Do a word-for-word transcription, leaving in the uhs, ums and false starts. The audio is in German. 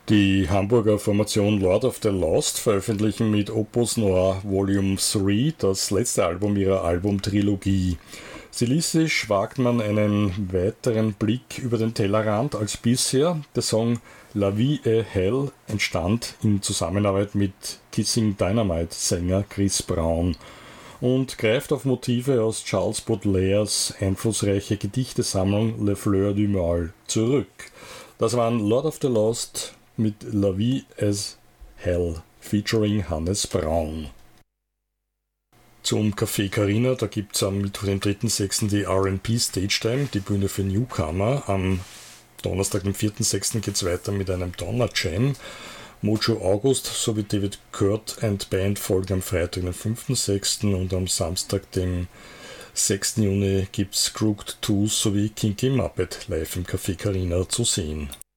Die Hamburger Formation Lord of the Lost veröffentlichen mit Opus Noir Volume drei das letzte Album ihrer Albumtrilogie. Stilistisch wagt man einen weiteren Blick über den Tellerrand als bisher. Der Song La Vie est Hell entstand in Zusammenarbeit mit Kissing Dynamite-Sänger Chris Brown und greift auf Motive aus Charles Baudelaires einflussreiche Gedichtesammlung Le Fleur du Mal zurück. Das waren Lord of the Lost mit La Vie est Hell featuring Hannes Braun. Zum Café Carina, da gibt es am Mittwoch, den dritten sechsten die R and P Stage Time, die Bühne für Newcomer. Am Donnerstag, dem vierten sechsten geht es weiter mit einem Donner Jam. Mojo August sowie David Kurt and Band folgen am Freitag, den fünften sechsten und am Samstag, dem sechsten Juni gibt es Crooked Tooth sowie Kinky Muppet live im Café Carina zu sehen.